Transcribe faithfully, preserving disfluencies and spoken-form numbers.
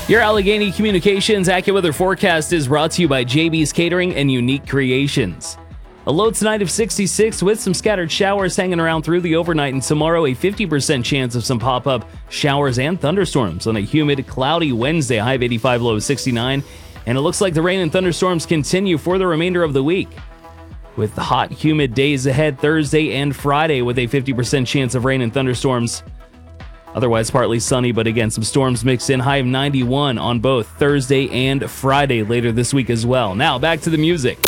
Your Allegheny Communications AccuWeather forecast is brought to you by J B's Catering and Unique Creations. A low tonight of sixty-six with some scattered showers hanging around through the overnight, and tomorrow a fifty percent chance of some pop-up showers and thunderstorms on a humid, cloudy Wednesday, high of eighty-five, low of sixty-nine. And it looks like the rain and thunderstorms continue for the remainder of the week, with hot, humid days ahead Thursday and Friday with a fifty percent chance of rain and thunderstorms. Otherwise partly sunny, but again, some storms mixed in, high of ninety-one on both Thursday and Friday later this week as well. Now, back to the music.